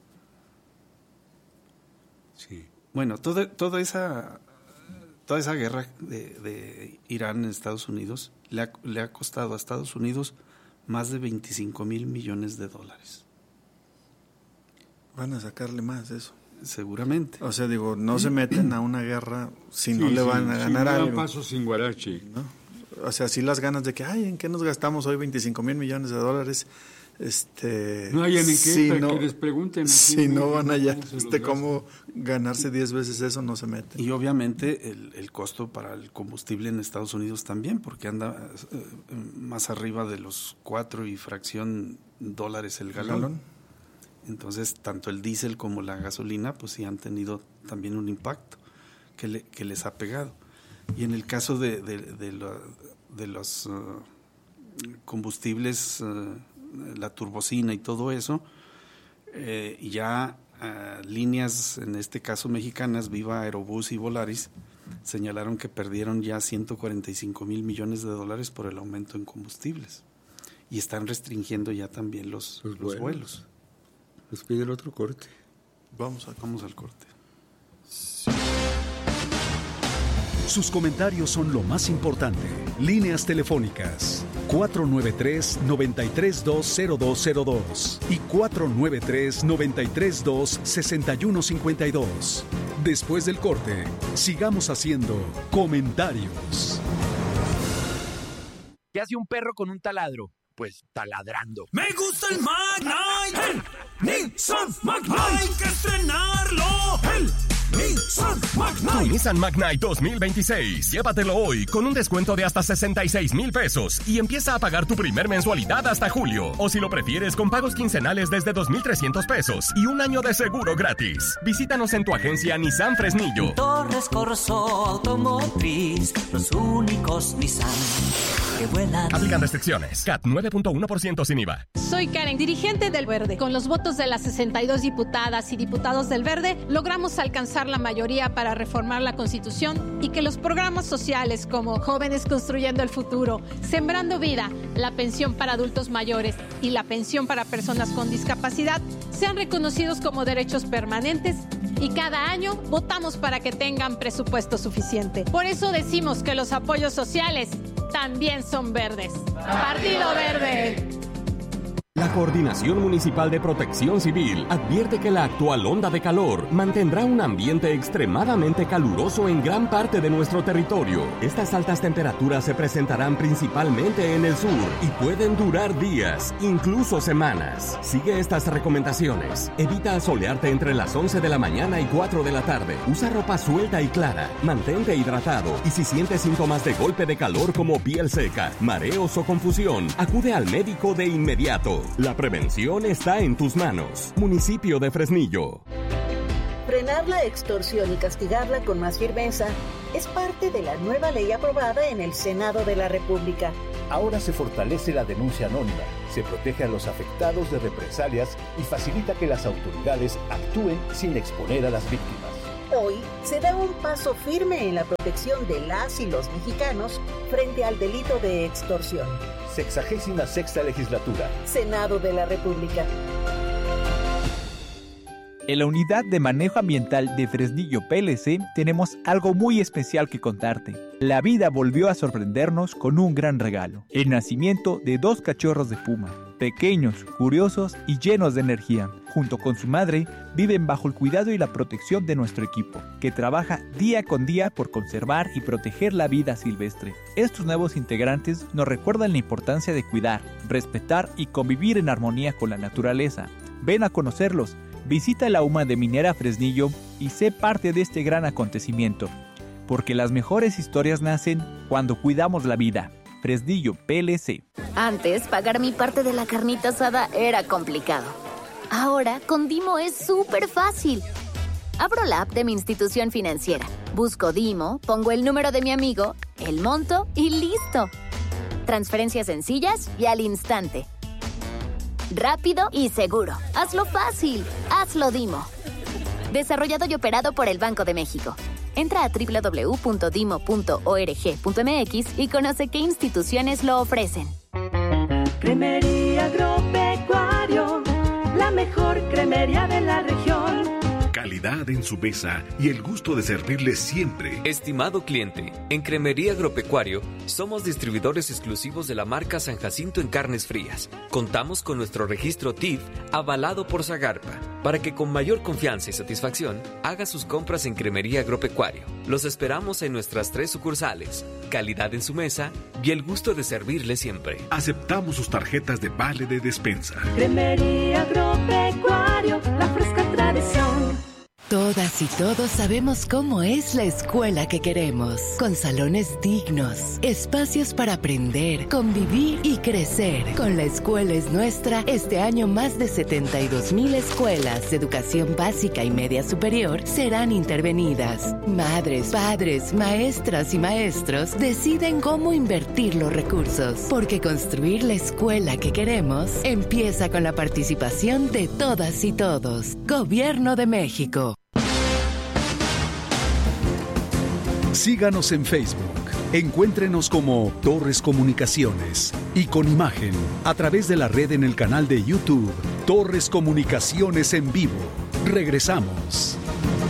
Sí. Bueno, toda esa guerra de Irán en Estados Unidos le ha costado a Estados Unidos más de 25,000 millones de dólares. Van a sacarle más de eso. Seguramente. O sea, digo, no se meten a una guerra si no le van a ganar algo. Paso sin guarache. ¿No? O sea, si las ganas de que, ¿en qué nos gastamos hoy 25,000 millones de dólares? No hayan en qué, para que les pregunten. Si no van allá, cómo ganarse 10 veces eso, no se meten. Y obviamente el costo para el combustible en Estados Unidos también, porque anda más arriba de los 4 y fracción dólares el galón. Entonces, tanto el diésel como la gasolina, pues sí han tenido también un impacto que les ha pegado. Y en el caso de los combustibles, la turbocina y todo eso, ya líneas, en este caso mexicanas, Viva Aerobús y Volaris, señalaron que perdieron ya 145,000 millones de dólares por el aumento en combustibles. Y están restringiendo ya también los vuelos. Nos piden otro corte. Vamos al corte. Sus comentarios son lo más importante. Líneas telefónicas 493-9320202 y 493-932-6152. Después del corte, sigamos haciendo comentarios. ¿Qué hace un perro con un taladro? Pues taladrando. ¡Me gusta el Mac Knight! ¡El Nissan Mac Knight! ¡Hay que estrenarlo! ¡El Nissan Mac Knight! Tu Nissan Mac Knight 2026. Llévatelo hoy con un descuento de hasta 66,000 pesos y empieza a pagar tu primer mensualidad hasta julio. O si lo prefieres, con pagos quincenales desde 2,300 pesos y un año de seguro gratis. Visítanos en tu agencia Nissan Fresnillo. Torres Corso Automotriz, los únicos Nissan que vuelan. Aplican restricciones. CAT 9.1% sin IVA. Soy Karen, dirigente del Verde. Con los votos de las 62 diputadas y diputados del Verde, logramos alcanzar la mayoría para reformar la Constitución y que los programas sociales como Jóvenes Construyendo el Futuro, Sembrando Vida, la pensión para adultos mayores y la pensión para personas con discapacidad sean reconocidos como derechos permanentes y cada año votamos para que tengan presupuesto suficiente. Por eso decimos que los apoyos sociales también son verdes. ¡Partido Verde! La Coordinación Municipal de Protección Civil advierte que la actual onda de calor mantendrá un ambiente extremadamente caluroso en gran parte de nuestro territorio. Estas altas temperaturas se presentarán principalmente en el sur y pueden durar días, incluso semanas. Sigue estas recomendaciones. Evita asolearte entre las 11 de la mañana y 4 de la tarde. Usa ropa suelta y clara. Mantente hidratado. Y si sientes síntomas de golpe de calor como piel seca, mareos o confusión, acude al médico de inmediato. La prevención está en tus manos. Municipio de Fresnillo. Frenar la extorsión y castigarla con más firmeza es parte de la nueva ley aprobada en el Senado de la República. Ahora se fortalece la denuncia anónima, se protege a los afectados de represalias y facilita que las autoridades actúen sin exponer a las víctimas. Hoy se da un paso firme en la protección de las y los mexicanos frente al delito de extorsión. 66ª legislatura. Senado de la República. En la Unidad de Manejo Ambiental de Fresnillo PLC tenemos algo muy especial que contarte. La vida volvió a sorprendernos con un gran regalo: el nacimiento de 2 cachorros de puma. Pequeños, curiosos y llenos de energía. Junto con su madre, viven bajo el cuidado y la protección de nuestro equipo, que trabaja día con día por conservar y proteger la vida silvestre. Estos nuevos integrantes nos recuerdan la importancia de cuidar, respetar y convivir en armonía con la naturaleza. Ven a conocerlos, visita la UMA de Minera Fresnillo y sé parte de este gran acontecimiento, porque las mejores historias nacen cuando cuidamos la vida. Fresnillo PLC. Antes, pagar mi parte de la carnita asada era complicado. Ahora, con Dimo es súper fácil. Abro la app de mi institución financiera, busco Dimo, pongo el número de mi amigo, el monto y ¡listo! Transferencias sencillas y al instante. Rápido y seguro. Hazlo fácil. Hazlo Dimo. Desarrollado y operado por el Banco de México. Entra a www.dimo.org.mx y conoce qué instituciones lo ofrecen. Cremería Agropecuario, la mejor cremería de la región. Calidad en su mesa y el gusto de servirle siempre. Estimado cliente, en Cremería Agropecuario somos distribuidores exclusivos de la marca San Jacinto en carnes frías. Contamos con nuestro registro TIF avalado por Zagarpa, para que con mayor confianza y satisfacción haga sus compras en Cremería Agropecuario. Los esperamos en nuestras 3 sucursales. Calidad en su mesa y el gusto de servirle siempre. Aceptamos sus tarjetas de vale de despensa. Cremería Agropecuario, la fresca tradición. Todas y todos sabemos cómo es la escuela que queremos, con salones dignos, espacios para aprender, convivir y crecer. Con La Escuela es Nuestra, este año más de 72,000 escuelas de educación básica y media superior serán intervenidas. Madres, padres, maestras y maestros deciden cómo invertir los recursos, porque construir la escuela que queremos empieza con la participación de todas y todos. Gobierno de México. Síganos en Facebook. Encuéntrenos como Torres Comunicaciones y con imagen a través de la red en el canal de YouTube Torres Comunicaciones en vivo. Regresamos.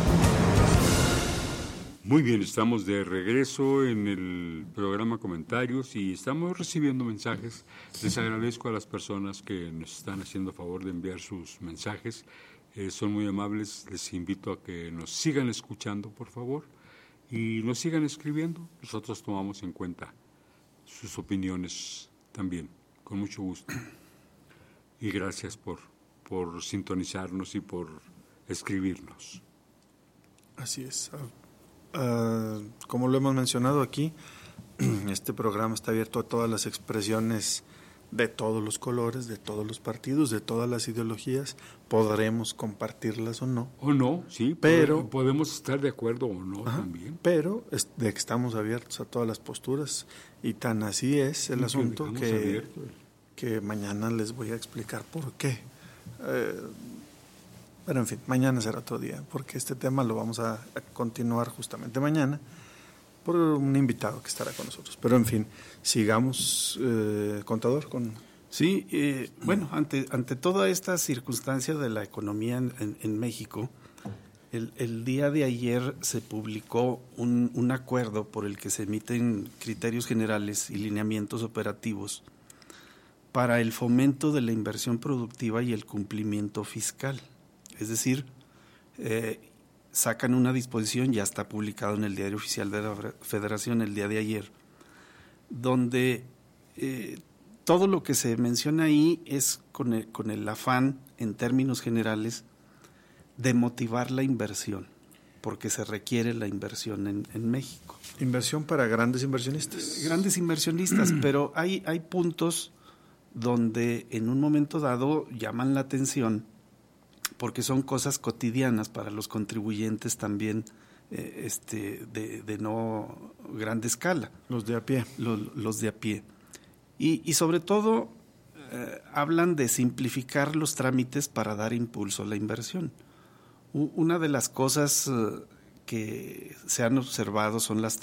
Muy bien, estamos de regreso en el programa Comentarios y estamos recibiendo mensajes. Les agradezco a las personas que nos están haciendo favor de enviar sus mensajes. Son muy amables. Les invito a que nos sigan escuchando, por favor. Y nos sigan escribiendo, nosotros tomamos en cuenta sus opiniones también, con mucho gusto. Y gracias por sintonizarnos y por escribirnos. Así es. Como lo hemos mencionado aquí, este programa está abierto a todas las expresiones de todos los colores, de todos los partidos, de todas las ideologías. Podremos compartirlas o no. O no, sí, pero podemos estar de acuerdo o no también. Pero de que estamos abiertos a todas las posturas y tan así es el asunto que mañana les voy a explicar por qué. Pero en fin, mañana será otro día, porque este tema lo vamos a continuar justamente mañana por un invitado que estará con nosotros. Pero en fin, sigamos, contador, con... Sí, bueno, ante toda esta circunstancia de la economía en México, el día de ayer se publicó un acuerdo por el que se emiten criterios generales y lineamientos operativos para el fomento de la inversión productiva y el cumplimiento fiscal. Es decir, sacan una disposición, ya está publicado en el Diario Oficial de la Federación el día de ayer, donde todo lo que se menciona ahí es con el afán, en términos generales, de motivar la inversión, porque se requiere la inversión en México. Inversión para grandes inversionistas. Grandes inversionistas, pero hay puntos donde en un momento dado llaman la atención porque son cosas cotidianas para los contribuyentes también de no grande escala. Los de a pie. Los de a pie. Y sobre todo hablan de simplificar los trámites para dar impulso a la inversión. Una de las cosas que se han observado son las